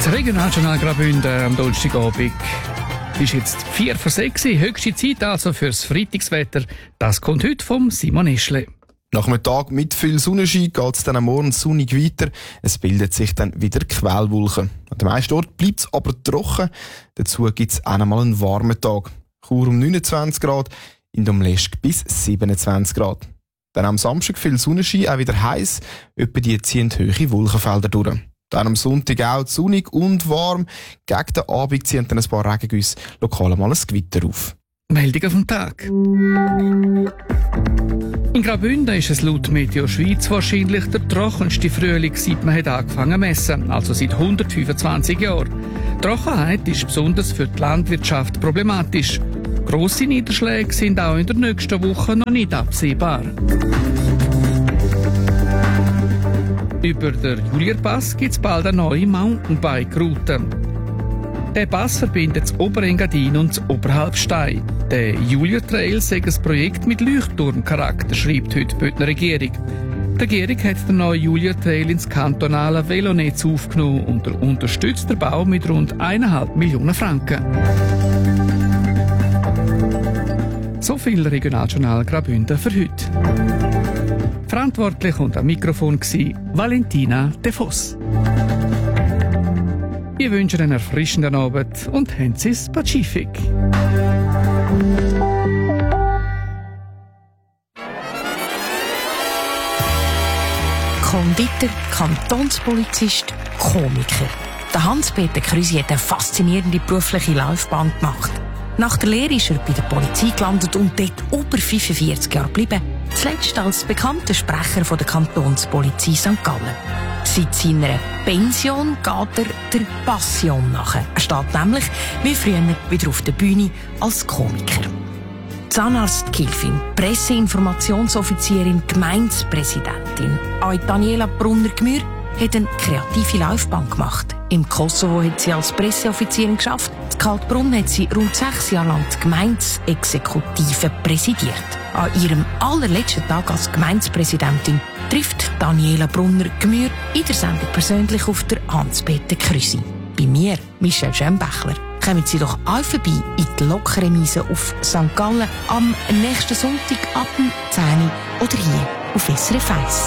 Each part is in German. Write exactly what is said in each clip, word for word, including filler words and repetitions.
Das Regionaljournal Graubünden am Donnerstagabend ist jetzt vier vor sechs, höchste Zeit also fürs Freitagswetter. Das kommt heute vom Simon Eschle. Nach einem Tag mit viel Sonnenschein geht es dann am Morgen sonnig weiter. Es bildet sich dann wieder Quellwolken. An den meisten Orten bleibt es aber trocken. Dazu gibt es auch einmal einen warmen Tag. Chur um neunundzwanzig Grad, in Domleschg bis siebenundzwanzig Grad. Dann am Samstag viel Sonnenschein, auch wieder heiß. Etwa die ziehen hohe Wolkenfelder durch. Dann am Sonntag auch sonnig und warm. Gegen den Abend ziehen dann ein paar Regengüsse lokal mal ein Gewitter auf. Meldung vom Tag. In Graubünden ist es laut Meteo Schweiz wahrscheinlich der trockenste Frühling, seit man hat angefangen zu messen, also seit hundertfünfundzwanzig Jahren. Trockenheit ist besonders für die Landwirtschaft problematisch. Grosse Niederschläge sind auch in der nächsten Woche noch nicht absehbar. Über den Julierpass gibt es bald eine neue Mountainbike-Route. Der Pass verbindet das Oberengadin und das Oberhalbstein. Der Juliertrail sei ein Projekt mit Leuchtturmcharakter, schreibt heute die Bündner Regierung. Die Regierung hat den neuen Juliertrail ins kantonale Velonetz aufgenommen und unterstützt den Bau mit rund eineinhalb Millionen Franken. So viel Regionaljournal Graubünden für heute. Verantwortlich und am Mikrofon war Valentina De Voss. Ich wünsche einen erfrischenden Abend und haben Sie das Pazifik. Konditor, Kantonspolizist, Komiker. Der Hans-Peter Krüsi hat eine faszinierende berufliche Laufbahn gemacht. Nach der Lehre ist er bei der Polizei gelandet und dort über fünfundvierzig Jahre geblieben. Zuletzt als bekannter Sprecher von der Kantonspolizei Sankt Gallen. Seit seiner Pension geht er der Passion nach. Er steht nämlich, wie früher, wieder auf der Bühne als Komiker. Zahnarztgehilfin, Presseinformationsoffizierin, Gemeindepräsidentin. Auch Daniela Brunner-Gmür hat eine kreative Laufbahn gemacht. Im Kosovo hat sie als Presseoffizierin geschafft. In Kaltbrunn hat sie rund sechs Jahre lang die Gemeindeexekutive präsidiert. An ihrem allerletzten Tag als Gemeindepräsidentin trifft Daniela Brunner-Gmür in der Sendung persönlich auf der Hans-Peter Krüsi. Bei mir, Michelle Schembechler. Kommen Sie doch auch vorbei in die Lokremise auf Sankt Gallen am nächsten Sonntag ab dem zehn Uhr oder hier auf S R F eins.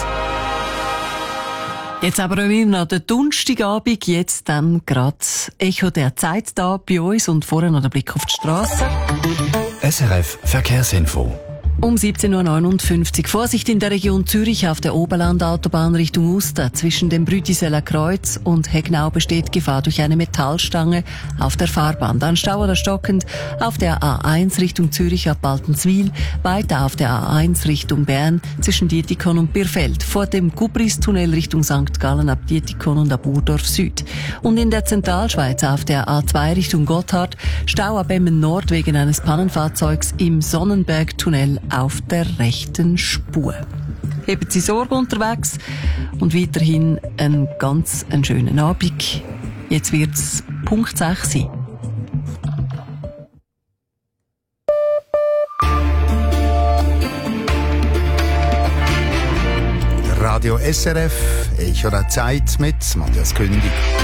Jetzt aber auch immer noch der Donnerstagabend, jetzt dann gerade Echo der Zeit da bei uns und vorher noch der Blick auf die Straße. S R F Verkehrsinfo. Um siebzehn Uhr neunundfünfzig. Vorsicht in der Region Zürich auf der Oberlandautobahn Richtung Uster. Zwischen dem Brütiseler Kreuz und Hegnau besteht Gefahr durch eine Metallstange auf der Fahrbahn. Dann Stau oder stockend auf der A eins Richtung Zürich ab Baltenswil. Weiter auf der A eins Richtung Bern zwischen Dietikon und Birfeld. Vor dem Gubristunnel Richtung Sankt Gallen ab Dietikon und ab Urdorf Süd. Und in der Zentralschweiz auf der A zwei Richtung Gotthard. Stau ab Emmen Nord wegen eines Pannenfahrzeugs im Sonnenbergtunnel auf der rechten Spur. Heben Sie Sorge unterwegs und weiterhin einen ganz einen schönen Abend. Jetzt wird's Punkt sechs sein. Radio S R F, Echo der Zeit mit Matthias Kündig.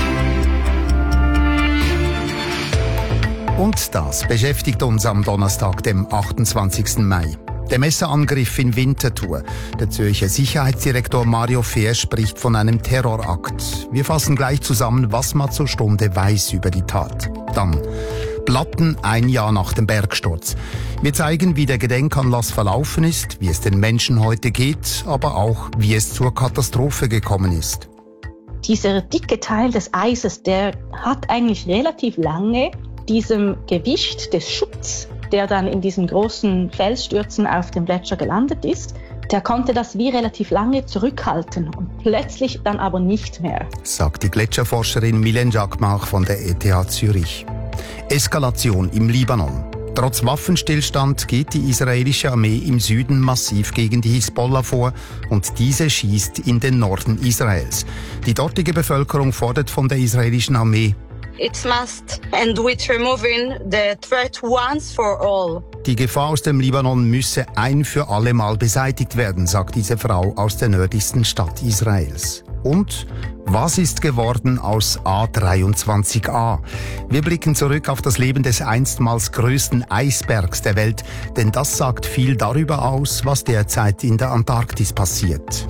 Und das beschäftigt uns am Donnerstag, dem achtundzwanzigsten Mai. Der Messerangriff in Winterthur. Der Zürcher Sicherheitsdirektor Mario Fehr spricht von einem Terrorakt. Wir fassen gleich zusammen, was man zur Stunde weiß über die Tat. Dann Platten ein Jahr nach dem Bergsturz. Wir zeigen, wie der Gedenkanlass verlaufen ist, wie es den Menschen heute geht, aber auch, wie es zur Katastrophe gekommen ist. Dieser dicke Teil des Eises, der hat eigentlich relativ lange diesem Gewicht des Schutzes, der dann in diesen großen Felsstürzen auf dem Gletscher gelandet ist, der konnte das wie relativ lange zurückhalten und plötzlich dann aber nicht mehr. Sagt die Gletscherforscherin Milen Jacquemart von der E T H Zürich. Eskalation im Libanon. Trotz Waffenstillstand geht die israelische Armee im Süden massiv gegen die Hisbollah vor und diese schießt in den Norden Israels. Die dortige Bevölkerung fordert von der israelischen Armee: It must end with removing the threat once for all. Die Gefahr aus dem Libanon müsse ein für alle Mal beseitigt werden, sagt diese Frau aus der nördlichsten Stadt Israels. Und was ist geworden aus A dreiundzwanzig A? Wir blicken zurück auf das Leben des einstmals größten Eisbergs der Welt, denn das sagt viel darüber aus, was derzeit in der Antarktis passiert.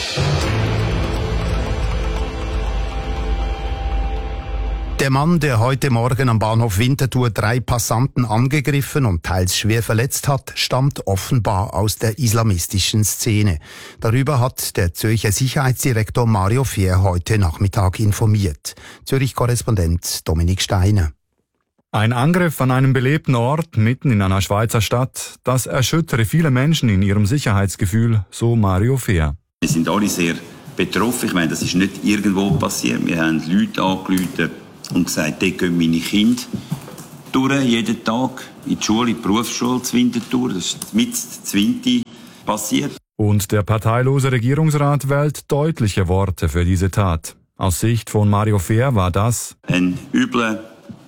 Der Mann, der heute Morgen am Bahnhof Winterthur drei Passanten angegriffen und teils schwer verletzt hat, stammt offenbar aus der islamistischen Szene. Darüber hat der Zürcher Sicherheitsdirektor Mario Fehr heute Nachmittag informiert. Zürich-Korrespondent Dominik Steiner. Ein Angriff an einem belebten Ort mitten in einer Schweizer Stadt, das erschüttere viele Menschen in ihrem Sicherheitsgefühl, so Mario Fehr. Wir sind alle sehr betroffen. Ich meine, das ist nicht irgendwo passiert. Wir haben Leute angerufen und gesagt, dort gehen meine Kinder durch, jeden Tag in die Schule, in die Berufsschule, zu Winterthur. Das ist mit Zwinti passiert. Und der parteilose Regierungsrat wählt deutliche Worte für diese Tat. Aus Sicht von Mario Fehr war das ein übler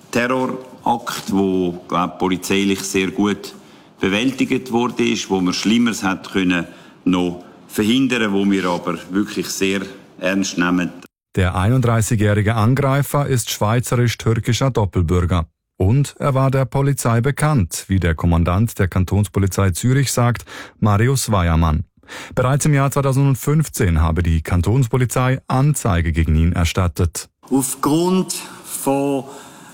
Terrorakt, wo, glaube ich, polizeilich sehr gut bewältigt wurde, wo man Schlimmeres hat können noch verhindern, wo wir aber wirklich sehr ernst nehmen. Der einunddreißigjährige Angreifer ist schweizerisch-türkischer Doppelbürger. Und er war der Polizei bekannt, wie der Kommandant der Kantonspolizei Zürich sagt, Marius Weiermann. Bereits im Jahr zweitausendfünfzehn habe die Kantonspolizei Anzeige gegen ihn erstattet. Aufgrund von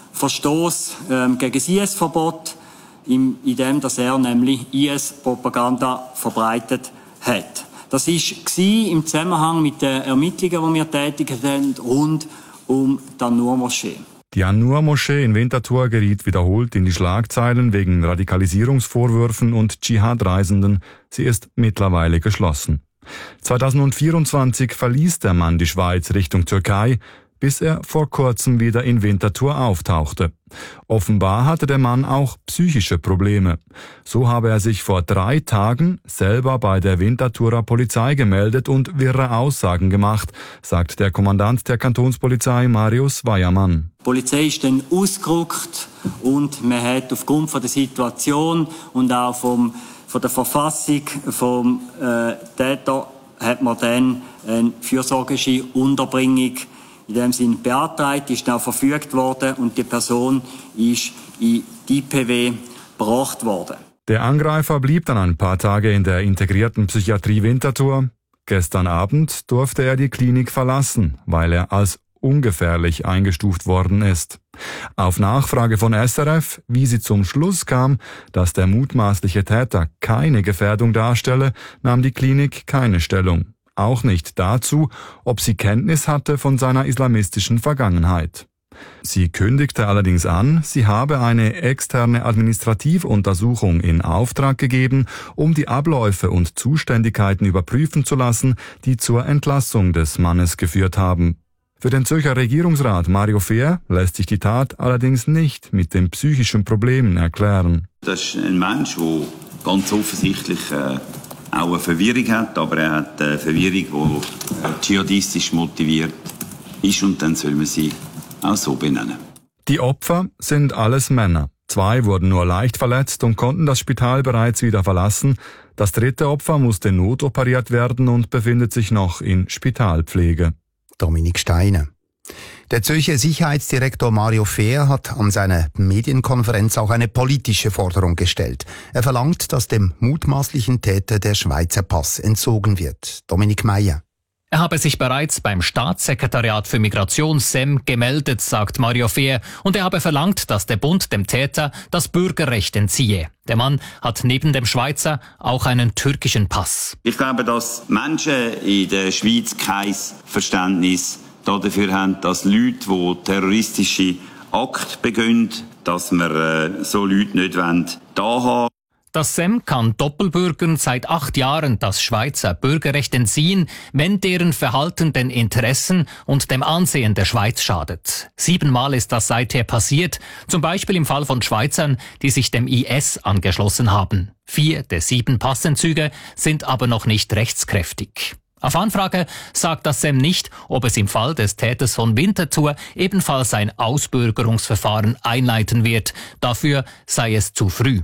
Verstoß ähm, gegen das I S-Verbot, in, in dem, dass er nämlich I S-Propaganda verbreitet hat. Das war im Zusammenhang mit den Ermittlungen, die wir tätigt haben, rund um die An-Nur-Moschee. Die An-Nur-Moschee in Winterthur geriet wiederholt in die Schlagzeilen wegen Radikalisierungsvorwürfen und Dschihad-Reisenden. Sie ist mittlerweile geschlossen. zweitausendvierundzwanzig verließ der Mann die Schweiz Richtung Türkei, bis er vor kurzem wieder in Winterthur auftauchte. Offenbar hatte der Mann auch psychische Probleme. So habe er sich vor drei Tagen selber bei der Winterthurer Polizei gemeldet und wirre Aussagen gemacht, sagt der Kommandant der Kantonspolizei Marius Weiermann. Die Polizei ist dann ausgerückt und man hat aufgrund von der Situation und auch vom, von der Verfassung vom äh, Täter hat man dann eine fürsorgerische Unterbringung in dem Sinne beantragt, ist auch verfügt worden und die Person ist in die I P W gebracht worden. Der Angreifer blieb dann ein paar Tage in der integrierten Psychiatrie Winterthur. Gestern Abend durfte er die Klinik verlassen, weil er als ungefährlich eingestuft worden ist. Auf Nachfrage von S R F, wie sie zum Schluss kam, dass der mutmaßliche Täter keine Gefährdung darstelle, nahm die Klinik keine Stellung. Auch nicht dazu, ob sie Kenntnis hatte von seiner islamistischen Vergangenheit. Sie kündigte allerdings an, sie habe eine externe Administrativuntersuchung in Auftrag gegeben, um die Abläufe und Zuständigkeiten überprüfen zu lassen, die zur Entlassung des Mannes geführt haben. Für den Zürcher Regierungsrat Mario Fehr lässt sich die Tat allerdings nicht mit den psychischen Problemen erklären. Das ist ein Mensch, der ganz offensichtlich äh auch eine Verwirrung hat, aber er hat eine Verwirrung, die dschihadistisch motiviert ist und dann soll man sie auch so benennen. Die Opfer sind alles Männer. Zwei wurden nur leicht verletzt und konnten das Spital bereits wieder verlassen. Das dritte Opfer musste notoperiert werden und befindet sich noch in Spitalpflege. Dominik Steiner. Der Zürcher Sicherheitsdirektor Mario Fehr hat an seiner Medienkonferenz auch eine politische Forderung gestellt. Er verlangt, dass dem mutmaßlichen Täter der Schweizer Pass entzogen wird. Dominik Meyer. Er habe sich bereits beim Staatssekretariat für Migration S E M gemeldet, sagt Mario Fehr, und er habe verlangt, dass der Bund dem Täter das Bürgerrecht entziehe. Der Mann hat neben dem Schweizer auch einen türkischen Pass. Ich glaube, dass Menschen in der Schweiz kein Verständnis dafür haben, dass Leute, die terroristische Akte begehen, dass wir äh, so Leute nicht wollen, da haben. Das S E M kann Doppelbürgern seit acht Jahren das Schweizer Bürgerrecht entziehen, wenn deren Verhalten den Interessen und dem Ansehen der Schweiz schadet. Siebenmal ist das seither passiert, zum Beispiel im Fall von Schweizern, die sich dem I S angeschlossen haben. Vier der sieben Passentzüge sind aber noch nicht rechtskräftig. Auf Anfrage sagt das S E M nicht, ob es im Fall des Täters von Winterthur ebenfalls ein Ausbürgerungsverfahren einleiten wird. Dafür sei es zu früh.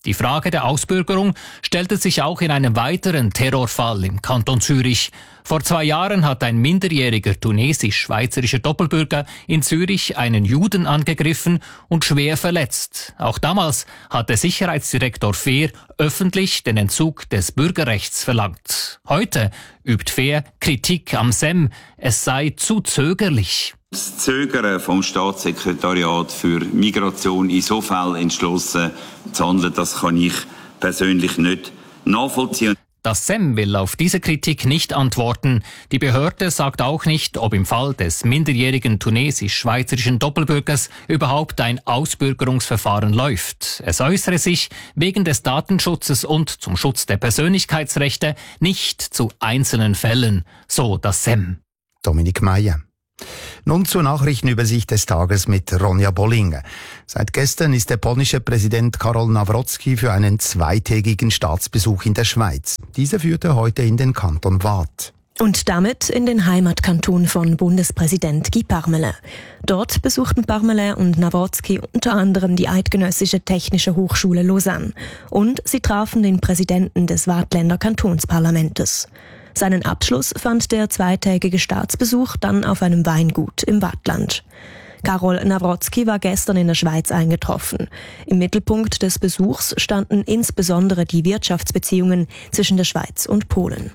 Die Frage der Ausbürgerung stellte sich auch in einem weiteren Terrorfall im Kanton Zürich. Vor zwei Jahren hat ein minderjähriger tunesisch-schweizerischer Doppelbürger in Zürich einen Juden angegriffen und schwer verletzt. Auch damals hatte Sicherheitsdirektor Fehr öffentlich den Entzug des Bürgerrechts verlangt. Heute übt Fehr Kritik am S E M, es sei zu zögerlich. Das Zögern vom Staatssekretariat für Migration in so Fällen entschlossen zu handeln, das kann ich persönlich nicht nachvollziehen. Das S E M will auf diese Kritik nicht antworten. Die Behörde sagt auch nicht, ob im Fall des minderjährigen tunesisch-schweizerischen Doppelbürgers überhaupt ein Ausbürgerungsverfahren läuft. Es äußere sich wegen des Datenschutzes und zum Schutz der Persönlichkeitsrechte nicht zu einzelnen Fällen, so das S E M. Dominik Meyer. Nun zur Nachrichtenübersicht des Tages mit Ronja Bollinger. Seit gestern ist der polnische Präsident Karol Nawrocki für einen zweitägigen Staatsbesuch in der Schweiz. Dieser führte heute in den Kanton Waadt. Und damit in den Heimatkanton von Bundespräsident Guy Parmelin. Dort besuchten Parmelin und Nawrocki unter anderem die Eidgenössische Technische Hochschule Lausanne. Und sie trafen den Präsidenten des Waadtländer Kantonsparlamentes. Seinen Abschluss fand der zweitägige Staatsbesuch dann auf einem Weingut im Waadtland. Karol Nawrocki war gestern in der Schweiz eingetroffen. Im Mittelpunkt des Besuchs standen insbesondere die Wirtschaftsbeziehungen zwischen der Schweiz und Polen.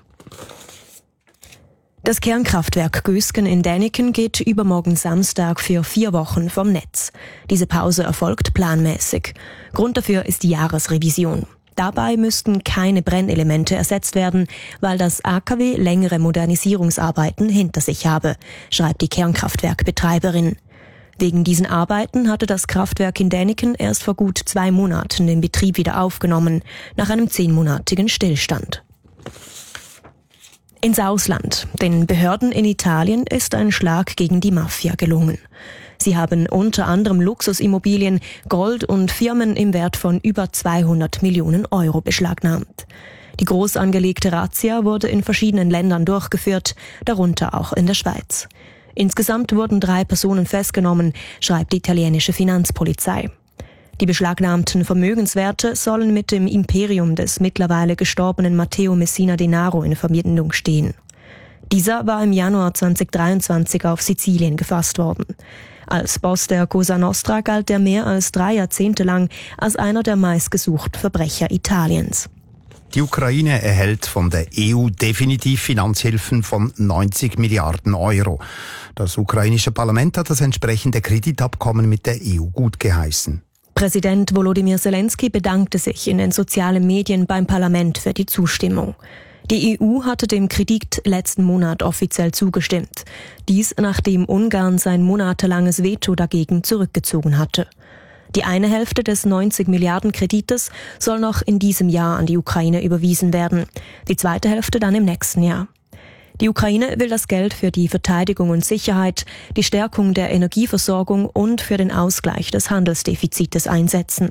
Das Kernkraftwerk Gösgen in Däniken geht übermorgen Samstag für vier Wochen vom Netz. Diese Pause erfolgt planmäßig. Grund dafür ist die Jahresrevision. Dabei müssten keine Brennelemente ersetzt werden, weil das A K W längere Modernisierungsarbeiten hinter sich habe, schreibt die Kernkraftwerkbetreiberin. Wegen diesen Arbeiten hatte das Kraftwerk in Däniken erst vor gut zwei Monaten den Betrieb wieder aufgenommen, nach einem zehnmonatigen Stillstand. Ins Ausland. Den Behörden in Italien ist ein Schlag gegen die Mafia gelungen. Sie haben unter anderem Luxusimmobilien, Gold und Firmen im Wert von über zweihundert Millionen Euro beschlagnahmt. Die groß angelegte Razzia wurde in verschiedenen Ländern durchgeführt, darunter auch in der Schweiz. Insgesamt wurden drei Personen festgenommen, schreibt die italienische Finanzpolizei. Die beschlagnahmten Vermögenswerte sollen mit dem Imperium des mittlerweile gestorbenen Matteo Messina Denaro in Verbindung stehen. Dieser war im Januar zweitausenddreiundzwanzig auf Sizilien gefasst worden. Als Boss der Cosa Nostra galt er mehr als drei Jahrzehnte lang als einer der meistgesuchten Verbrecher Italiens. Die Ukraine erhält von der E U definitiv Finanzhilfen von neunzig Milliarden Euro. Das ukrainische Parlament hat das entsprechende Kreditabkommen mit der E U gutgeheißen. Präsident Volodymyr Zelensky bedankte sich in den sozialen Medien beim Parlament für die Zustimmung. Die E U hatte dem Kredit letzten Monat offiziell zugestimmt. Dies, nachdem Ungarn sein monatelanges Veto dagegen zurückgezogen hatte. Die eine Hälfte des neunzig Milliarden Kredites soll noch in diesem Jahr an die Ukraine überwiesen werden. Die zweite Hälfte dann im nächsten Jahr. Die Ukraine will das Geld für die Verteidigung und Sicherheit, die Stärkung der Energieversorgung und für den Ausgleich des Handelsdefizites einsetzen.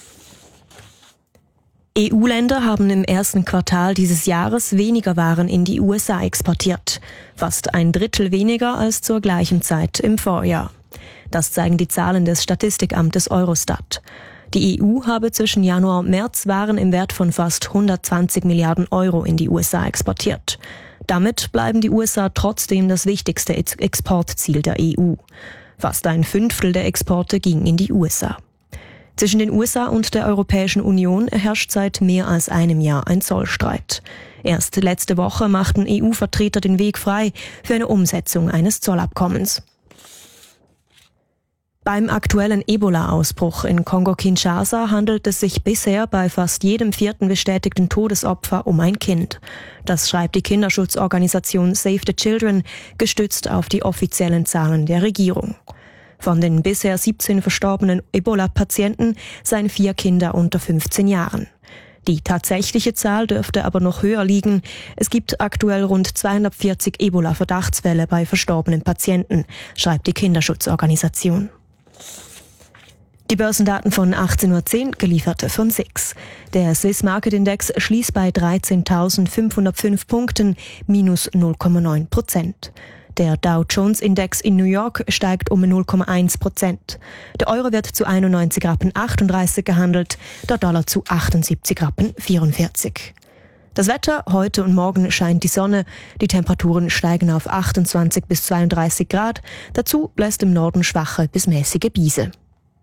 E U-Länder haben im ersten Quartal dieses Jahres weniger Waren in die U S A exportiert. Fast ein Drittel weniger als zur gleichen Zeit im Vorjahr. Das zeigen die Zahlen des Statistikamtes Eurostat. Die E U habe zwischen Januar und März Waren im Wert von fast hundertzwanzig Milliarden Euro in die U S A exportiert. Damit bleiben die U S A trotzdem das wichtigste Exportziel der E U. Fast ein Fünftel der Exporte ging in die U S A. Zwischen den U S A und der Europäischen Union herrscht seit mehr als einem Jahr ein Zollstreit. Erst letzte Woche machten E U-Vertreter den Weg frei für eine Umsetzung eines Zollabkommens. Beim aktuellen Ebola-Ausbruch in Kongo-Kinshasa handelt es sich bisher bei fast jedem vierten bestätigten Todesopfer um ein Kind. Das schreibt die Kinderschutzorganisation Save the Children, gestützt auf die offiziellen Zahlen der Regierung. Von den bisher siebzehn verstorbenen Ebola-Patienten seien vier Kinder unter fünfzehn Jahren. Die tatsächliche Zahl dürfte aber noch höher liegen. Es gibt aktuell rund zweihundertvierzig Ebola-Verdachtsfälle bei verstorbenen Patienten, schreibt die Kinderschutzorganisation. Die Börsendaten von achtzehn Uhr zehn, geliefert von S I X. Der Swiss Market Index schließt bei dreizehntausendfünfhundertfünf Punkten, minus null Komma neun Prozent. Der Dow Jones Index in New York steigt um null Komma eins Prozent. Der Euro wird zu einundneunzig Rappen achtunddreißig gehandelt, der Dollar zu achtundsiebzig Rappen vierundvierzig. Das Wetter: heute und morgen scheint die Sonne. Die Temperaturen steigen auf achtundzwanzig bis zweiunddreißig Grad. Dazu bläst im Norden schwache bis mäßige Biese.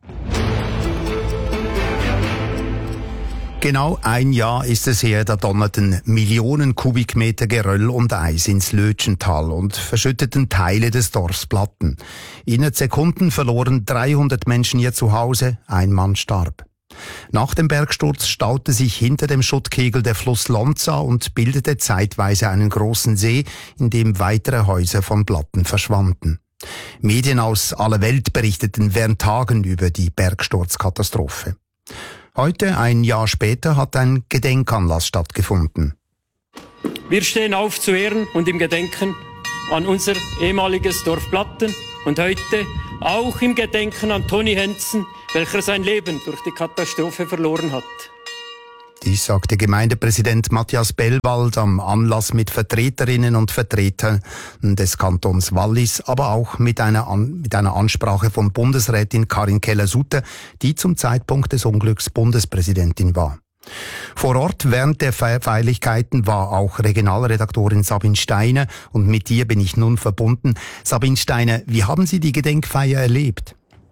Genau ein Jahr ist es her, da donnerten Millionen Kubikmeter Geröll und Eis ins Lötschental und verschütteten Teile des Dorfs Platten. Innerhalb Sekunden verloren dreihundert Menschen ihr Zuhause, ein Mann starb. Nach dem Bergsturz staute sich hinter dem Schuttkegel der Fluss Lonza und bildete zeitweise einen großen See, in dem weitere Häuser von Platten verschwanden. Medien aus aller Welt berichteten während Tagen über die Bergsturzkatastrophe. Heute, ein Jahr später, hat ein Gedenkanlass stattgefunden. Wir stehen auf zu Ehren und im Gedenken an unser ehemaliges Dorf Platten und heute auch im Gedenken an Toni Henzen, welcher sein Leben durch die Katastrophe verloren hat. Dies sagte Gemeindepräsident Matthias Bellwald am Anlass mit Vertreterinnen und Vertretern des Kantons Wallis, aber auch mit einer, An- mit einer Ansprache von Bundesrätin Karin Keller-Sutter, die zum Zeitpunkt des Unglücks Bundespräsidentin war. Vor Ort während der Fe- Feierlichkeiten war auch Regionalredaktorin Sabine Steiner und mit ihr bin ich nun verbunden. Sabine Steiner, wie haben Sie die Gedenkfeier erlebt?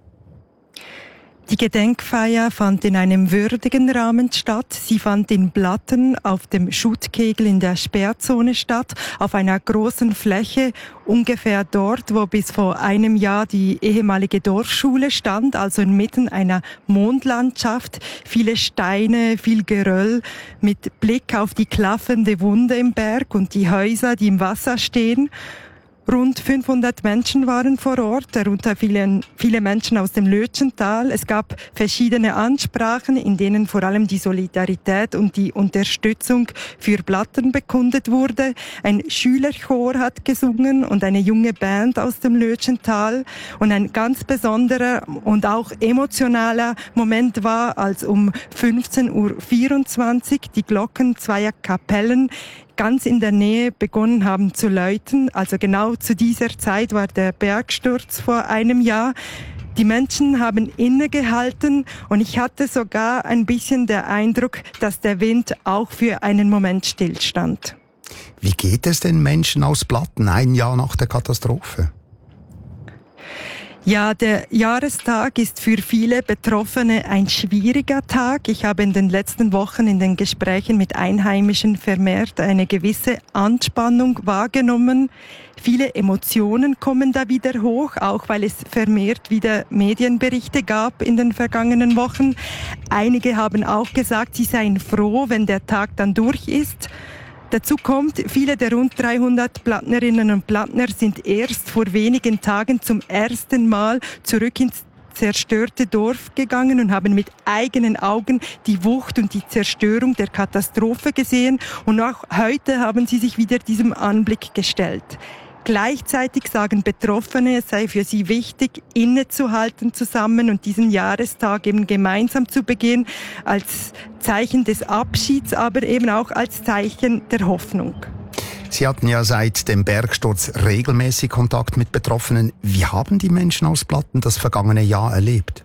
Die Gedenkfeier fand in einem würdigen Rahmen statt. Sie fand in Platten auf dem Schuttkegel in der Sperrzone statt, auf einer großen Fläche, ungefähr dort, wo bis vor einem Jahr die ehemalige Dorfschule stand, also inmitten einer Mondlandschaft. Viele Steine, viel Geröll, mit Blick auf die klaffende Wunde im Berg und die Häuser, die im Wasser stehen. Rund fünfhundert Menschen waren vor Ort, darunter viele, viele Menschen aus dem Lötschental. Es gab verschiedene Ansprachen, in denen vor allem die Solidarität und die Unterstützung für Platten bekundet wurde. Ein Schülerchor hat gesungen und eine junge Band aus dem Lötschental. Und ein ganz besonderer und auch emotionaler Moment war, als um fünfzehn Uhr vierundzwanzig die Glocken zweier Kapellen ganz in der Nähe begonnen haben zu läuten. Also genau zu dieser Zeit war der Bergsturz vor einem Jahr. Die Menschen haben innegehalten und ich hatte sogar ein bisschen den Eindruck, dass der Wind auch für einen Moment stillstand. Wie geht es den Menschen aus Platten ein Jahr nach der Katastrophe? Ja, der Jahrestag ist für viele Betroffene ein schwieriger Tag. Ich habe in den letzten Wochen in den Gesprächen mit Einheimischen vermehrt eine gewisse Anspannung wahrgenommen. Viele Emotionen kommen da wieder hoch, auch weil es vermehrt wieder Medienberichte gab in den vergangenen Wochen. Einige haben auch gesagt, sie seien froh, wenn der Tag dann durch ist. Dazu kommt, viele der rund dreihundert Plattnerinnen und Plattner sind erst vor wenigen Tagen zum ersten Mal zurück ins zerstörte Dorf gegangen und haben mit eigenen Augen die Wucht und die Zerstörung der Katastrophe gesehen. Und auch heute haben sie sich wieder diesem Anblick gestellt. Gleichzeitig sagen Betroffene, es sei für sie wichtig, innezuhalten zusammen und diesen Jahrestag eben gemeinsam zu begehen, als Zeichen des Abschieds, aber eben auch als Zeichen der Hoffnung. Sie hatten ja seit dem Bergsturz regelmäßig Kontakt mit Betroffenen. Wie haben die Menschen aus Platten das vergangene Jahr erlebt?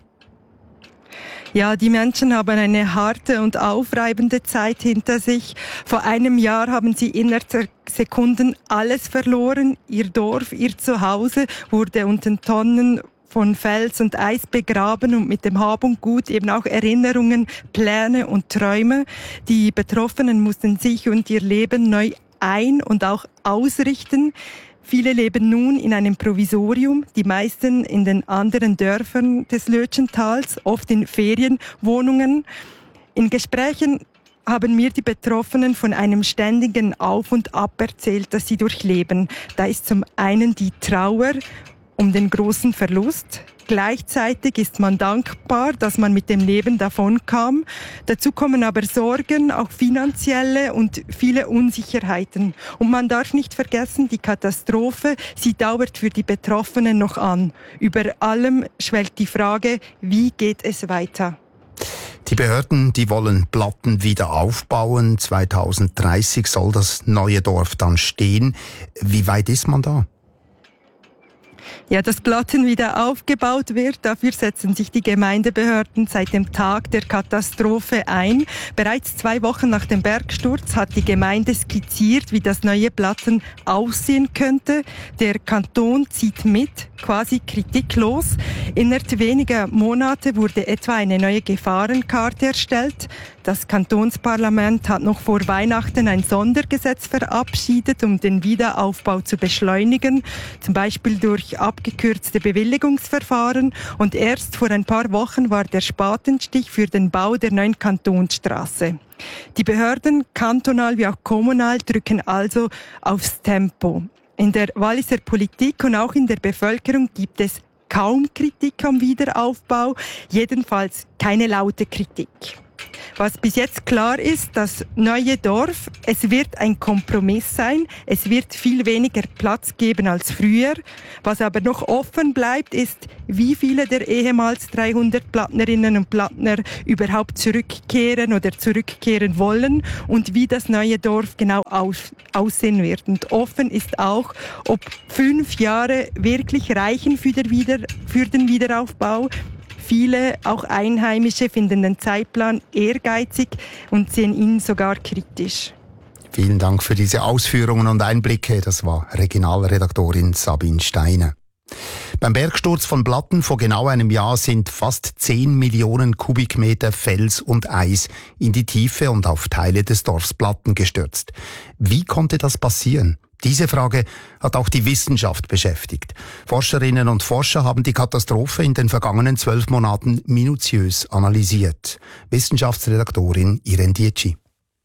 Ja, die Menschen haben eine harte und aufreibende Zeit hinter sich. Vor einem Jahr haben sie innerhalb Sekunden alles verloren. Ihr Dorf, ihr Zuhause wurde unter Tonnen von Fels und Eis begraben und mit dem Hab und Gut eben auch Erinnerungen, Pläne und Träume. Die Betroffenen mussten sich und ihr Leben neu ein- und auch ausrichten. Viele leben nun in einem Provisorium, die meisten in den anderen Dörfern des Lötschentals, oft in Ferienwohnungen. In Gesprächen haben mir die Betroffenen von einem ständigen Auf und Ab erzählt, das sie durchleben. Da ist zum einen die Trauer um den großen Verlust. Gleichzeitig ist man dankbar, dass man mit dem Leben davonkam. Dazu kommen aber Sorgen, auch finanzielle und viele Unsicherheiten. Und man darf nicht vergessen, die Katastrophe, sie dauert für die Betroffenen noch an. Über allem schwelgt die Frage, wie geht es weiter? Die Behörden, die wollen Platten wieder aufbauen. zweitausenddreißig soll das neue Dorf dann stehen. Wie weit ist man da? Ja, dass Platten wieder aufgebaut wird, dafür setzen sich die Gemeindebehörden seit dem Tag der Katastrophe ein. Bereits zwei Wochen nach dem Bergsturz hat die Gemeinde skizziert, wie das neue Platten aussehen könnte. Der Kanton zieht mit, quasi kritiklos. Innerhalb weniger Monate wurde etwa eine neue Gefahrenkarte erstellt. Das Kantonsparlament hat noch vor Weihnachten ein Sondergesetz verabschiedet, um den Wiederaufbau zu beschleunigen, zum Beispiel durch abgekürzte Bewilligungsverfahren. Und erst vor ein paar Wochen war der Spatenstich für den Bau der neuen Kantonsstraße. Die Behörden, kantonal wie auch kommunal, drücken also aufs Tempo. In der Walliser Politik und auch in der Bevölkerung gibt es kaum Kritik am Wiederaufbau, jedenfalls keine laute Kritik. Was bis jetzt klar ist, das neue Dorf, es wird ein Kompromiss sein, es wird viel weniger Platz geben als früher. Was aber noch offen bleibt, ist, wie viele der ehemals dreihundert Plattnerinnen und Plattner überhaupt zurückkehren oder zurückkehren wollen und wie das neue Dorf genau aus, aussehen wird. Und offen ist auch, ob fünf Jahre wirklich reichen für, der Wieder, für den Wiederaufbau. Viele, auch Einheimische, finden den Zeitplan ehrgeizig und sehen ihn sogar kritisch. Vielen Dank für diese Ausführungen und Einblicke. Das war Regionalredaktorin Sabine Steiner. Beim Bergsturz von Blatten vor genau einem Jahr sind fast zehn Millionen Kubikmeter Fels und Eis in die Tiefe und auf Teile des Dorfs Blatten gestürzt. Wie konnte das passieren? Diese Frage hat auch die Wissenschaft beschäftigt. Forscherinnen und Forscher haben die Katastrophe in den vergangenen zwölf Monaten minutiös analysiert. Wissenschaftsredaktorin Irene Dietschi.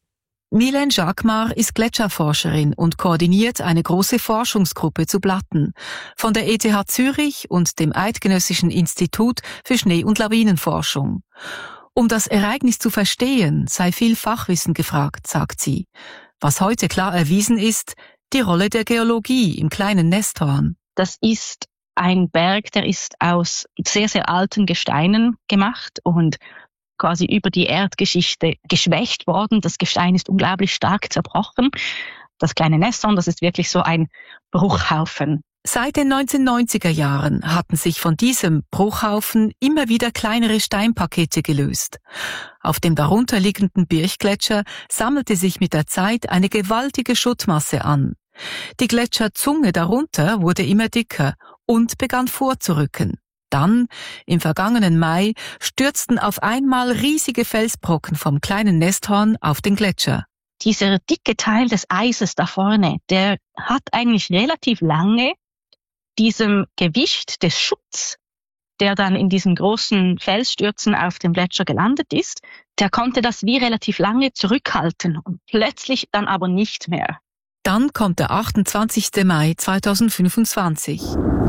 Mylène Jacquemart ist Gletscherforscherin und koordiniert eine große Forschungsgruppe zu Blatten von der E T H Zürich und dem Eidgenössischen Institut für Schnee- und Lawinenforschung. Um das Ereignis zu verstehen, sei viel Fachwissen gefragt, sagt sie. Was heute klar erwiesen ist, die Rolle der Geologie im kleinen Nesthorn. Das ist ein Berg, der ist aus sehr, sehr alten Gesteinen gemacht und quasi über die Erdgeschichte geschwächt worden. Das Gestein ist unglaublich stark zerbrochen. Das kleine Nesthorn, das ist wirklich so ein Bruchhaufen. Seit den neunzehnhundertneunziger Jahren hatten sich von diesem Bruchhaufen immer wieder kleinere Steinpakete gelöst. Auf dem darunterliegenden Birchgletscher sammelte sich mit der Zeit eine gewaltige Schuttmasse an. Die Gletscherzunge darunter wurde immer dicker und begann vorzurücken. Dann, im vergangenen Mai, stürzten auf einmal riesige Felsbrocken vom kleinen Nesthorn auf den Gletscher. Dieser dicke Teil des Eises da vorne, der hat eigentlich relativ lange diesem Gewicht des Schutts, der dann in diesen großen Felsstürzen auf dem Gletscher gelandet ist, der konnte das wie relativ lange zurückhalten und plötzlich dann aber nicht mehr. Dann kommt der achtundzwanzigster Mai zweitausendfünfundzwanzig.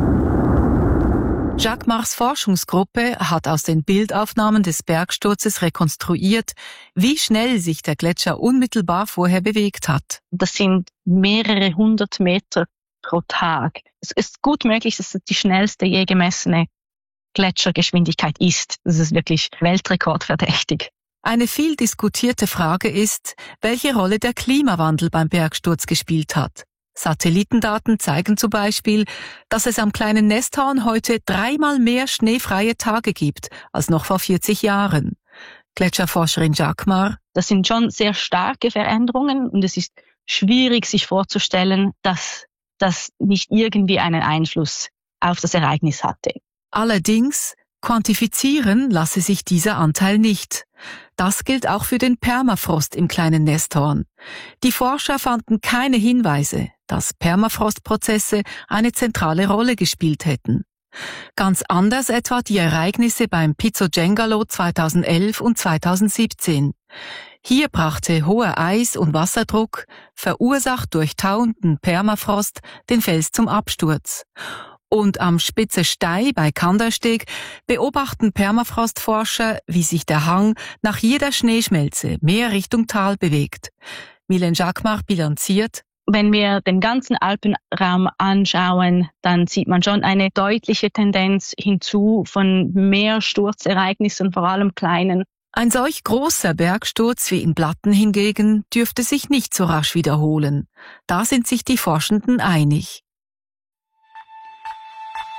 Jacquemarts Forschungsgruppe hat aus den Bildaufnahmen des Bergsturzes rekonstruiert, wie schnell sich der Gletscher unmittelbar vorher bewegt hat. Das sind mehrere hundert Meter pro Tag. Es ist gut möglich, dass es die schnellste je gemessene Gletschergeschwindigkeit ist. Das ist wirklich weltrekordverdächtig. Eine viel diskutierte Frage ist, welche Rolle der Klimawandel beim Bergsturz gespielt hat. Satellitendaten zeigen zum Beispiel, dass es am kleinen Nesthorn heute dreimal mehr schneefreie Tage gibt als noch vor vierzig Jahren. Gletscherforscherin Jacquemart: Das sind schon sehr starke Veränderungen und es ist schwierig, sich vorzustellen, dass das nicht irgendwie einen Einfluss auf das Ereignis hatte. Allerdings, quantifizieren lasse sich dieser Anteil nicht. Das gilt auch für den Permafrost im kleinen Nesthorn. Die Forscher fanden keine Hinweise, dass Permafrostprozesse eine zentrale Rolle gespielt hätten. Ganz anders etwa die Ereignisse beim Pizzojengalo zweitausendelf und zweitausendsiebzehn. Hier brachte hoher Eis- und Wasserdruck, verursacht durch tauenden Permafrost, den Fels zum Absturz. Und am Spitze Stey bei Kandersteg beobachten Permafrostforscher, wie sich der Hang nach jeder Schneeschmelze mehr Richtung Tal bewegt. Mylène Jacquemart bilanziert: Wenn wir den ganzen Alpenraum anschauen, dann sieht man schon eine deutliche Tendenz hinzu von mehr Sturzereignissen, vor allem kleinen. Ein solch großer Bergsturz wie in Blatten hingegen dürfte sich nicht so rasch wiederholen. Da sind sich die Forschenden einig.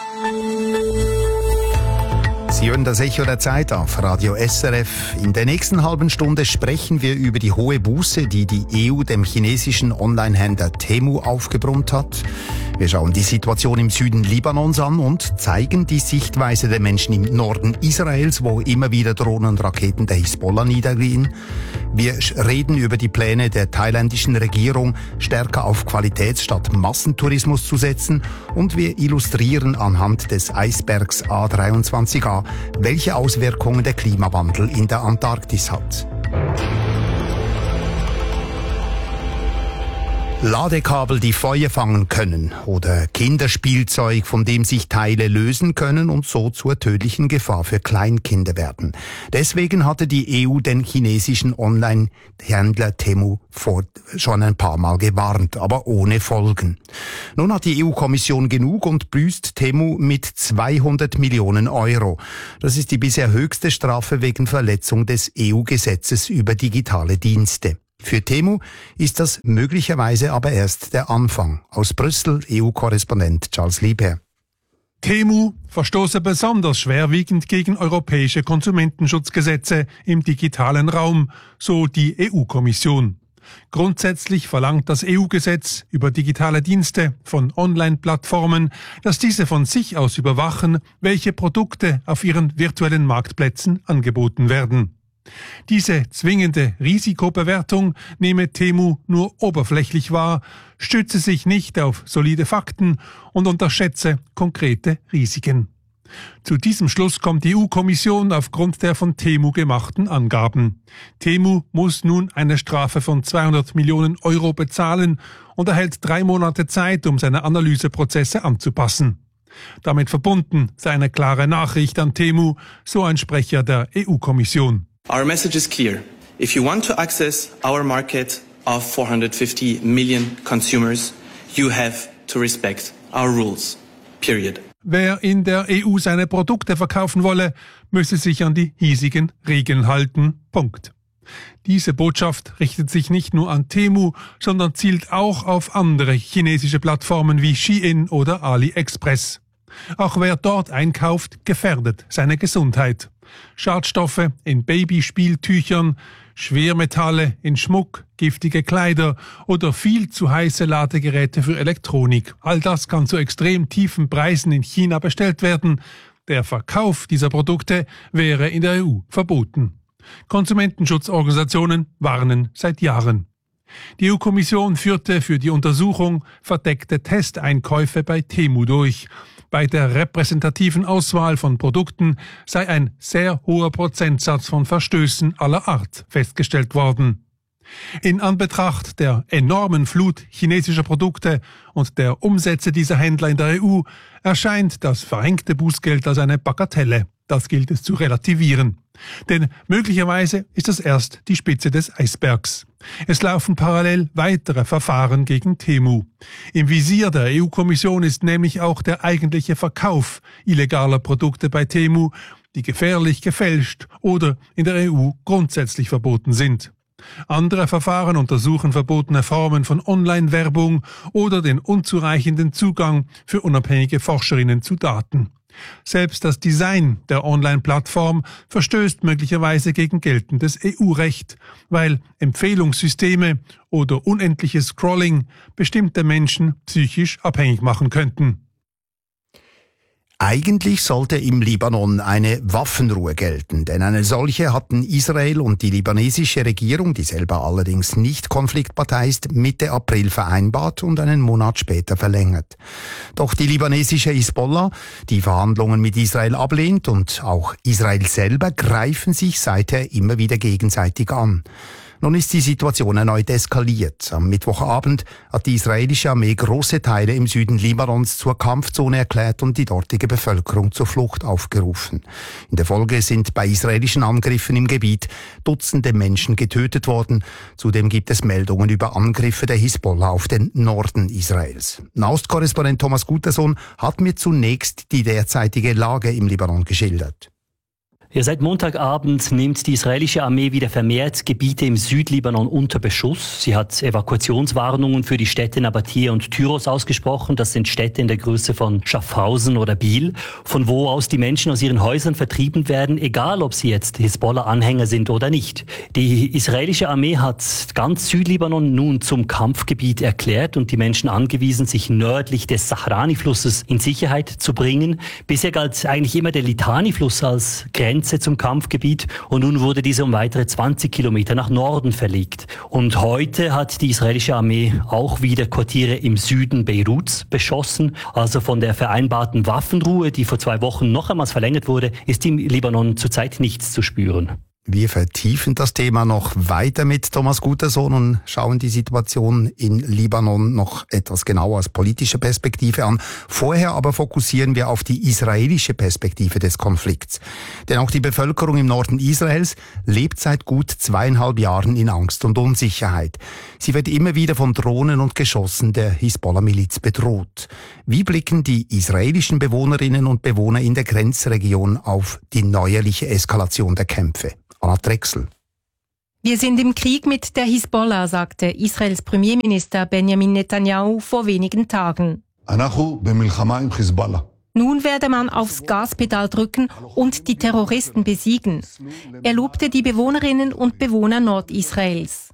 Sie hören das Echo der Zeit auf Radio S R F. In der nächsten halben Stunde sprechen wir über die hohe Buße, die die E U dem chinesischen Online-Händler Temu aufgebrummt hat. Wir schauen die Situation im Süden Libanons an und zeigen die Sichtweise der Menschen im Norden Israels, wo immer wieder Drohnen und Raketen der Hisbollah niedergehen. Wir reden über die Pläne der thailändischen Regierung, stärker auf Qualität statt Massentourismus zu setzen. Und wir illustrieren anhand des Eisbergs A dreiundzwanzig a, welche Auswirkungen der Klimawandel in der Antarktis hat. Ladekabel, die Feuer fangen können, oder Kinderspielzeug, von dem sich Teile lösen können und so zur tödlichen Gefahr für Kleinkinder werden. Deswegen hatte die E U den chinesischen Online-Händler Temu vor schon ein paar Mal gewarnt, aber ohne Folgen. Nun hat die E U-Kommission genug und büßt Temu mit zweihundert Millionen Euro. Das ist die bisher höchste Strafe wegen Verletzung des E U-Gesetzes über digitale Dienste. Für Temu ist das möglicherweise aber erst der Anfang. Aus Brüssel E U-Korrespondent Charles Liebherr. Temu verstoße besonders schwerwiegend gegen europäische Konsumentenschutzgesetze im digitalen Raum, so die E U-Kommission. Grundsätzlich verlangt das E U-Gesetz über digitale Dienste von Online-Plattformen, dass diese von sich aus überwachen, welche Produkte auf ihren virtuellen Marktplätzen angeboten werden. Diese zwingende Risikobewertung nehme Temu nur oberflächlich wahr, stütze sich nicht auf solide Fakten und unterschätze konkrete Risiken. Zu diesem Schluss kommt die E U-Kommission aufgrund der von Temu gemachten Angaben. Temu muss nun eine Strafe von zweihundert Millionen Euro bezahlen und erhält drei Monate Zeit, um seine Analyseprozesse anzupassen. Damit verbunden sei eine klare Nachricht an Temu, so ein Sprecher der E U-Kommission. Our message is clear. If you want to access our market of four hundred fifty million consumers, you have to respect our rules. Period. Wer in der E U seine Produkte verkaufen wolle, müsse sich an die hiesigen Regeln halten. Punkt. Diese Botschaft richtet sich nicht nur an Temu, sondern zielt auch auf andere chinesische Plattformen wie Shein oder AliExpress. Auch wer dort einkauft, gefährdet seine Gesundheit. Schadstoffe in Babyspieltüchern, Schwermetalle in Schmuck, giftige Kleider oder viel zu heiße Ladegeräte für Elektronik. All das kann zu extrem tiefen Preisen in China bestellt werden. Der Verkauf dieser Produkte wäre in der E U verboten. Konsumentenschutzorganisationen warnen seit Jahren. Die E U-Kommission führte für die Untersuchung verdeckte Testeinkäufe bei Temu durch. Bei der repräsentativen Auswahl von Produkten sei ein sehr hoher Prozentsatz von Verstößen aller Art festgestellt worden. In Anbetracht der enormen Flut chinesischer Produkte und der Umsätze dieser Händler in der E U erscheint das verhängte Bußgeld als eine Bagatelle. Das gilt es zu relativieren. Denn möglicherweise ist das erst die Spitze des Eisbergs. Es laufen parallel weitere Verfahren gegen Temu. Im Visier der E U-Kommission ist nämlich auch der eigentliche Verkauf illegaler Produkte bei Temu, die gefährlich gefälscht oder in der E U grundsätzlich verboten sind. Andere Verfahren untersuchen verbotene Formen von Online-Werbung oder den unzureichenden Zugang für unabhängige Forscherinnen zu Daten. Selbst das Design der Online-Plattform verstößt möglicherweise gegen geltendes E U-Recht, weil Empfehlungssysteme oder unendliches Scrolling bestimmte Menschen psychisch abhängig machen könnten. Eigentlich sollte im Libanon eine Waffenruhe gelten, denn eine solche hatten Israel und die libanesische Regierung, die selber allerdings nicht Konfliktpartei ist, Mitte April vereinbart und einen Monat später verlängert. Doch die libanesische Hisbollah, die Verhandlungen mit Israel ablehnt, und auch Israel selber greifen sich seither immer wieder gegenseitig an. Nun ist die Situation erneut eskaliert. Am Mittwochabend hat die israelische Armee große Teile im Süden Libanons zur Kampfzone erklärt und die dortige Bevölkerung zur Flucht aufgerufen. In der Folge sind bei israelischen Angriffen im Gebiet Dutzende Menschen getötet worden. Zudem gibt es Meldungen über Angriffe der Hisbollah auf den Norden Israels. Nahostkorrespondent Thomas Gutersohn hat mir zunächst die derzeitige Lage im Libanon geschildert. Ja, seit Montagabend nimmt die israelische Armee wieder vermehrt Gebiete im Südlibanon unter Beschuss. Sie hat Evakuationswarnungen für die Städte Nabatea und Tyros ausgesprochen. Das sind Städte in der Größe von Schaffhausen oder Biel, von wo aus die Menschen aus ihren Häusern vertrieben werden, egal ob sie jetzt Hisbollah-Anhänger sind oder nicht. Die israelische Armee hat ganz Südlibanon nun zum Kampfgebiet erklärt und die Menschen angewiesen, sich nördlich des Sahrani-Flusses in Sicherheit zu bringen. Bisher galt eigentlich immer der Litani-Fluss als Grenze zum Kampfgebiet und nun wurde diese um weitere zwanzig Kilometer nach Norden verlegt. Und heute hat die israelische Armee auch wieder Quartiere im Süden Beiruts beschossen. Also von der vereinbarten Waffenruhe, die vor zwei Wochen noch einmal verlängert wurde, ist im Libanon zurzeit nichts zu spüren. Wir vertiefen das Thema noch weiter mit Thomas Gutersohn und schauen die Situation in Libanon noch etwas genauer aus politischer Perspektive an. Vorher aber fokussieren wir auf die israelische Perspektive des Konflikts. Denn auch die Bevölkerung im Norden Israels lebt seit gut zweieinhalb Jahren in Angst und Unsicherheit. Sie wird immer wieder von Drohnen und Geschossen der Hisbollah-Miliz bedroht. Wie blicken die israelischen Bewohnerinnen und Bewohner in der Grenzregion auf die neuerliche Eskalation der Kämpfe? Anna Drechsel. Wir sind im Krieg mit der Hisbollah, sagte Israels Premierminister Benjamin Netanyahu vor wenigen Tagen. Nun werde man aufs Gaspedal drücken und die Terroristen besiegen. Er lobte die Bewohnerinnen und Bewohner Nordisraels.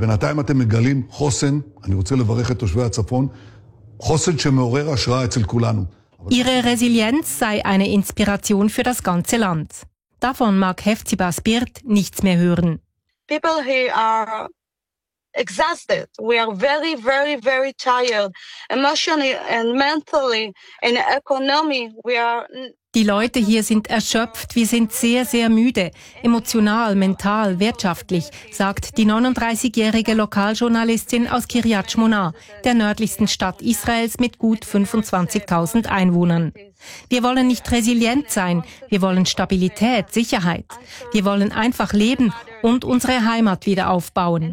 Ihre Resilienz sei eine Inspiration für das ganze Land. Davon mag Hefziba Spirt nichts mehr hören. People here are exhausted. We are very, very, very tired. Emotionally and mentally and economically, we are... Die Leute hier sind erschöpft, wir sind sehr, sehr müde, emotional, mental, wirtschaftlich, sagt die neununddreißigjährige Lokaljournalistin aus Kiryat Shmona, der nördlichsten Stadt Israels mit gut fünfundzwanzigtausend Einwohnern. Wir wollen nicht resilient sein, wir wollen Stabilität, Sicherheit. Wir wollen einfach leben und unsere Heimat wieder aufbauen.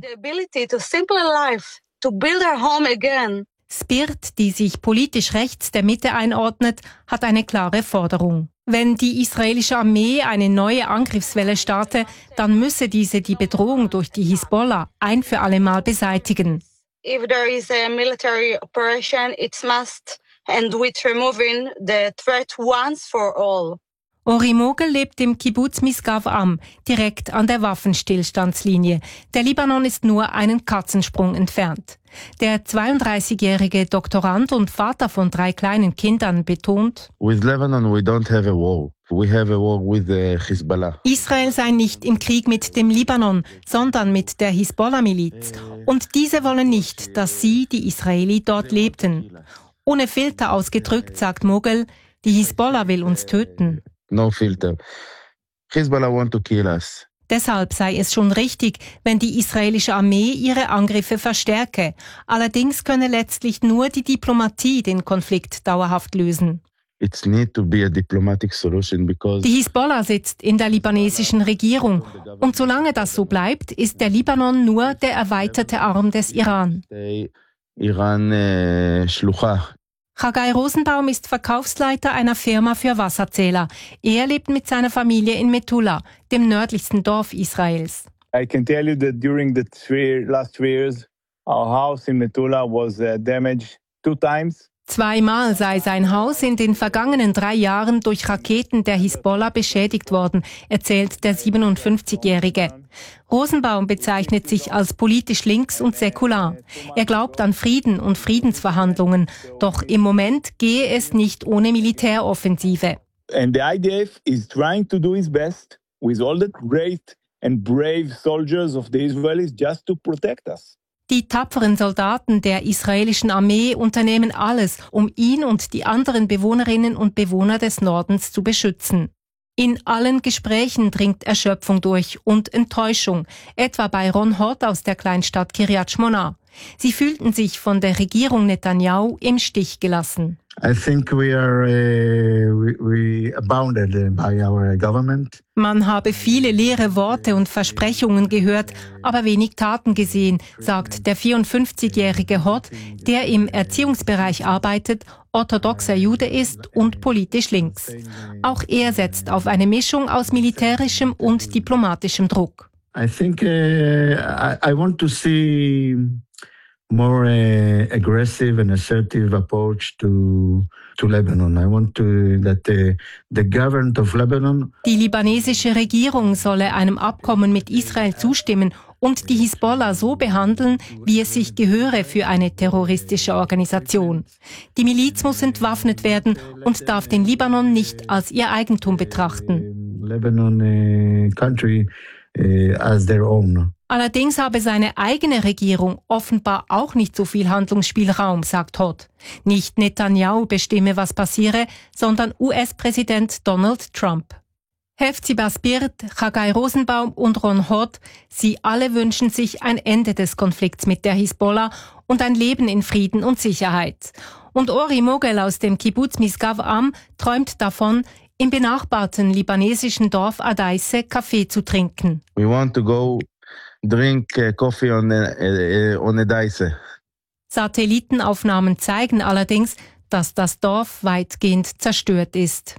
Spirt, die sich politisch rechts der Mitte einordnet, hat eine klare Forderung. Wenn die israelische Armee eine neue Angriffswelle starte, dann müsse diese die Bedrohung durch die Hisbollah ein für alle Mal beseitigen. If there is a military operation, it must end with removing the threat once for all. Ori Mogel lebt im Kibbutz Misgav Am, direkt an der Waffenstillstandslinie. Der Libanon ist nur einen Katzensprung entfernt. Der zweiunddreißigjährige Doktorand und Vater von drei kleinen Kindern betont, With Lebanon we don't have a war. We have a war with the Hezbollah. Israel sei nicht im Krieg mit dem Libanon, sondern mit der Hisbollah-Miliz. Und diese wollen nicht, dass sie, die Israeli, dort lebten. Ohne Filter ausgedrückt, sagt Mogel, die Hisbollah will uns töten. No filter. Hezbollah want to kill us. Deshalb sei es schon richtig, wenn die israelische Armee ihre Angriffe verstärke. Allerdings könne letztlich nur die Diplomatie den Konflikt dauerhaft lösen. It's need to be a diplomatic solution because die Hisbollah sitzt in der libanesischen Regierung. Und solange das so bleibt, ist der Libanon nur der erweiterte Arm des Iran. Iran äh, Schlucha. Chagai Rosenbaum ist Verkaufsleiter einer Firma für Wasserzähler. Er lebt mit seiner Familie in Metula, dem nördlichsten Dorf Israels. I can tell you that during the three, last three years, our house in Metula was uh, damaged two times. Zweimal sei sein Haus in den vergangenen drei Jahren durch Raketen der Hisbollah beschädigt worden, erzählt der siebenundfünfzigjährige. Rosenbaum bezeichnet sich als politisch links und säkular. Er glaubt an Frieden und Friedensverhandlungen, doch im Moment gehe es nicht ohne Militäroffensive. And the I D F is trying to do its best with all the great and brave soldiers of the Israelis just to protect us. Die tapferen Soldaten der israelischen Armee unternehmen alles, um ihn und die anderen Bewohnerinnen und Bewohner des Nordens zu beschützen. In allen Gesprächen dringt Erschöpfung durch und Enttäuschung, etwa bei Ron Hort aus der Kleinstadt Kiryat Shmona. Sie fühlten sich von der Regierung Netanyahu im Stich gelassen. I think we are uh, we, we abounded by our government. Man habe viele leere Worte und Versprechungen gehört, aber wenig Taten gesehen, sagt der vierundfünfzigjährige Hod, der im Erziehungsbereich arbeitet, orthodoxer Jude ist und politisch links. Auch er setzt auf eine Mischung aus militärischem und diplomatischem Druck. I think uh, I, I want to see more uh, aggressive and assertive approach to to Lebanon. I want to that the the government of Lebanon. Die libanesische Regierung solle einem Abkommen mit Israel zustimmen und die Hisbollah so behandeln, wie es sich gehöre für eine terroristische Organisation. Die Miliz muss entwaffnet werden und darf den Libanon nicht als ihr Eigentum betrachten. Lebanon uh, country uh, as their own. Allerdings habe seine eigene Regierung offenbar auch nicht so viel Handlungsspielraum, sagt Hod. Nicht Netanyahu bestimme, was passiere, sondern U S-Präsident Donald Trump. Hefzibah Spirt, Chagai Rosenbaum und Ron Hod, sie alle wünschen sich ein Ende des Konflikts mit der Hisbollah und ein Leben in Frieden und Sicherheit. Und Ori Mogel aus dem Kibbutz Misgav Am träumt davon, im benachbarten libanesischen Dorf Adaisse Kaffee zu trinken. We want to go drink uh, coffee on uh, on Adaisse. Satellitenaufnahmen zeigen allerdings, dass das Dorf weitgehend zerstört ist.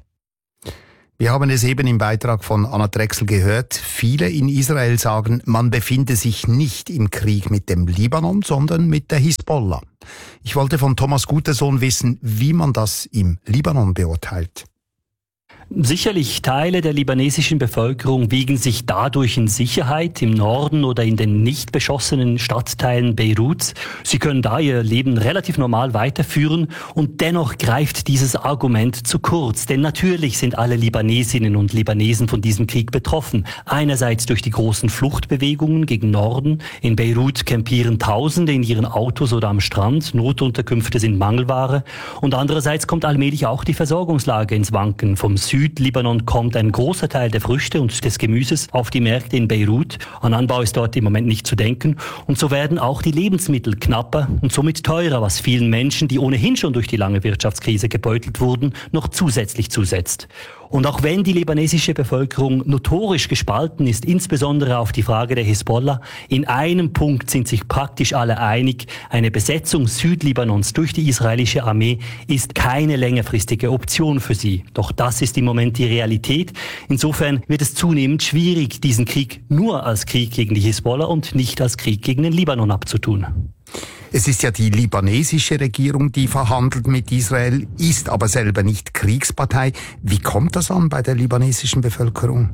Wir haben es eben im Beitrag von Anna Drechsel gehört. Viele in Israel sagen, man befinde sich nicht im Krieg mit dem Libanon, sondern mit der Hisbollah. Ich wollte von Thomas Gutesohn wissen, wie man das im Libanon beurteilt. Sicherlich Teile der libanesischen Bevölkerung wiegen sich dadurch in Sicherheit im Norden oder in den nicht beschossenen Stadtteilen Beiruts. Sie können da ihr Leben relativ normal weiterführen und dennoch greift dieses Argument zu kurz. Denn natürlich sind alle Libanesinnen und Libanesen von diesem Krieg betroffen. Einerseits durch die großen Fluchtbewegungen gegen Norden. In Beirut campieren Tausende in ihren Autos oder am Strand. Notunterkünfte sind Mangelware. Und andererseits kommt allmählich auch die Versorgungslage ins Wanken. Vom Südlibanon kommt ein großer Teil der Früchte und des Gemüses auf die Märkte in Beirut. An Anbau ist dort im Moment nicht zu denken. Und so werden auch die Lebensmittel knapper und somit teurer, was vielen Menschen, die ohnehin schon durch die lange Wirtschaftskrise gebeutelt wurden, noch zusätzlich zusetzt. Und auch wenn die libanesische Bevölkerung notorisch gespalten ist, insbesondere auf die Frage der Hisbollah, in einem Punkt sind sich praktisch alle einig: Eine Besetzung Südlibanons durch die israelische Armee ist keine längerfristige Option für sie. Doch das ist im Moment die Realität. Insofern wird es zunehmend schwierig, diesen Krieg nur als Krieg gegen die Hisbollah und nicht als Krieg gegen den Libanon abzutun. Es ist ja die libanesische Regierung, die verhandelt mit Israel, ist aber selber nicht Kriegspartei. Wie kommt das an bei der libanesischen Bevölkerung?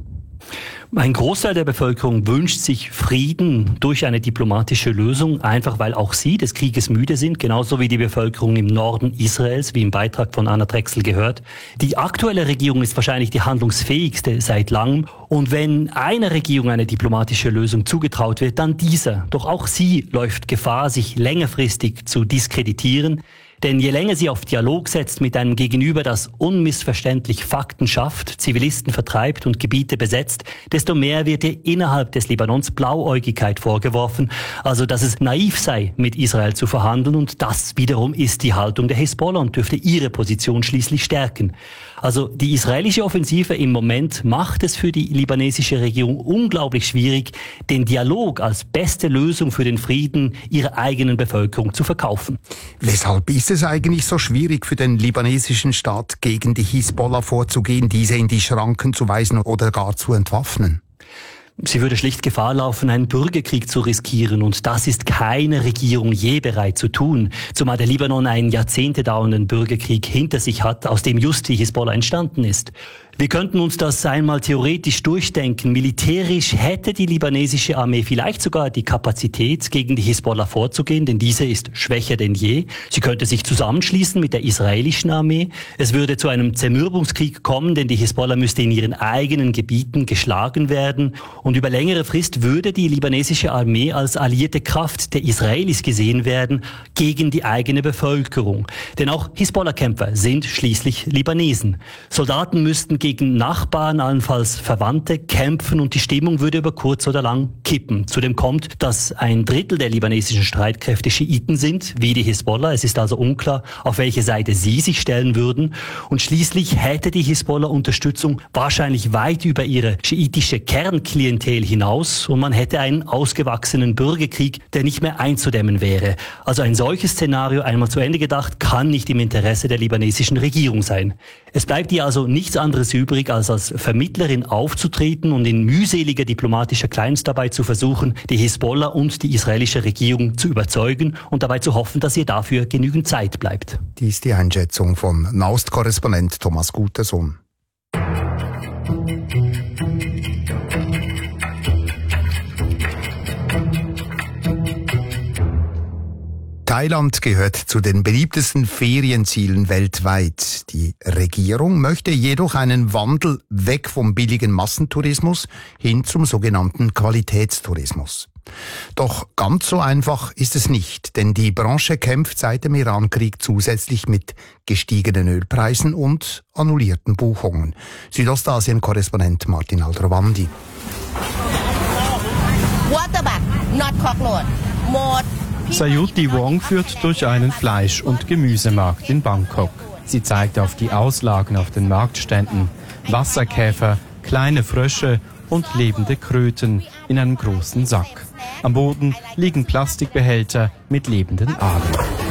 Ein Großteil der Bevölkerung wünscht sich Frieden durch eine diplomatische Lösung, einfach weil auch sie des Krieges müde sind, genauso wie die Bevölkerung im Norden Israels, wie im Beitrag von Anna Drechsel gehört. Die aktuelle Regierung ist wahrscheinlich die handlungsfähigste seit langem. Und wenn einer Regierung eine diplomatische Lösung zugetraut wird, dann dieser. Doch auch sie läuft Gefahr, sich längerfristig zu diskreditieren. Denn je länger sie auf Dialog setzt mit einem Gegenüber, das unmissverständlich Fakten schafft, Zivilisten vertreibt und Gebiete besetzt, desto mehr wird ihr innerhalb des Libanons Blauäugigkeit vorgeworfen, also dass es naiv sei, mit Israel zu verhandeln, und das wiederum ist die Haltung der Hisbollah und dürfte ihre Position schließlich stärken. Also die israelische Offensive im Moment macht es für die libanesische Regierung unglaublich schwierig, den Dialog als beste Lösung für den Frieden ihrer eigenen Bevölkerung zu verkaufen. Weshalb ist es eigentlich so schwierig für den libanesischen Staat, gegen die Hisbollah vorzugehen, diese in die Schranken zu weisen oder gar zu entwaffnen? Sie würde schlicht Gefahr laufen, einen Bürgerkrieg zu riskieren, und das ist keine Regierung je bereit zu tun, zumal der Libanon einen Jahrzehnte dauernden Bürgerkrieg hinter sich hat, aus dem just die Hisbollah entstanden ist. Wir könnten uns das einmal theoretisch durchdenken. Militärisch hätte die libanesische Armee vielleicht sogar die Kapazität, gegen die Hisbollah vorzugehen, denn diese ist schwächer denn je. Sie könnte sich zusammenschließen mit der israelischen Armee. Es würde zu einem Zermürbungskrieg kommen, denn die Hisbollah müsste in ihren eigenen Gebieten geschlagen werden. Und über längere Frist würde die libanesische Armee als alliierte Kraft der Israelis gesehen werden gegen die eigene Bevölkerung. Denn auch Hisbollah-Kämpfer sind schließlich Libanesen. Soldaten müssten gegen gegen Nachbarn, allenfalls Verwandte, kämpfen und die Stimmung würde über kurz oder lang kippen. Zudem kommt, dass ein Drittel der libanesischen Streitkräfte Schiiten sind, wie die Hisbollah. Es ist also unklar, auf welche Seite sie sich stellen würden. Und schließlich hätte die Hisbollah Unterstützung wahrscheinlich weit über ihre schiitische Kernklientel hinaus und man hätte einen ausgewachsenen Bürgerkrieg, der nicht mehr einzudämmen wäre. Also ein solches Szenario, einmal zu Ende gedacht, kann nicht im Interesse der libanesischen Regierung sein. Es bleibt ihr also nichts anderes übrig, als als Vermittlerin aufzutreten und in mühseliger diplomatischer Kleinstarbeit zu versuchen, die Hisbollah und die israelische Regierung zu überzeugen und dabei zu hoffen, dass ihr dafür genügend Zeit bleibt. Dies ist die Einschätzung von Nahost-Korrespondent Thomas Gutersohn. Thailand gehört zu den beliebtesten Ferienzielen weltweit. Die Regierung möchte jedoch einen Wandel weg vom billigen Massentourismus hin zum sogenannten Qualitätstourismus. Doch ganz so einfach ist es nicht, denn die Branche kämpft seit dem Irankrieg zusätzlich mit gestiegenen Ölpreisen und annullierten Buchungen. Südostasien-Korrespondent Martin Aldrovandi. Sayuti Wong führt durch einen Fleisch- und Gemüsemarkt in Bangkok. Sie zeigt auf die Auslagen auf den Marktständen. Wasserkäfer, kleine Frösche und lebende Kröten in einem großen Sack. Am Boden liegen Plastikbehälter mit lebenden Aalen.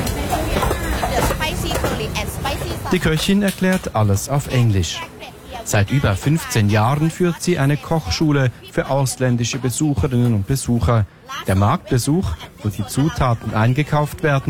Die Köchin erklärt alles auf Englisch. Seit über fünfzehn Jahren führt sie eine Kochschule für ausländische Besucherinnen und Besucher. Der Marktbesuch, wo die Zutaten eingekauft werden,